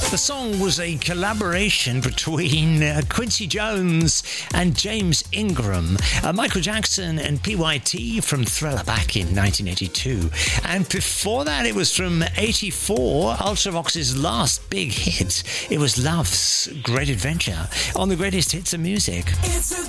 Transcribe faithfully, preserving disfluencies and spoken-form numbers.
The song was a collaboration between uh, Quincy Jones and James Ingram, uh, Michael Jackson and P Y T from Thriller back in nineteen eighty-two. And before that, it was from eighty-four, Ultravox's last big hit. It was Love's Great Adventure on the Greatest Hits of Music. It's a